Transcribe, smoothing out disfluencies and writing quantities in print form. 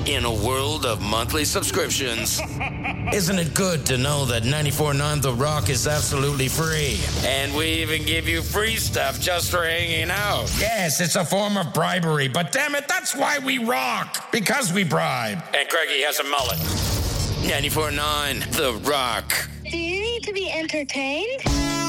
in a world of monthly subscriptions. Isn't it good to know that 94.9 The Rock is absolutely free? And we even give you free stuff just for hanging out. Yes, it's a form of bribery, but damn it, that's why we rock. Because we bribe. And Craigie has a mullet. 94.9 The Rock. Do you need to be entertained?